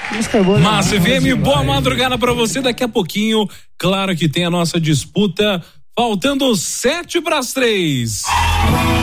Massa FM, boa madrugada pra você. Daqui a pouquinho, claro que tem a nossa disputa, faltando 2:07.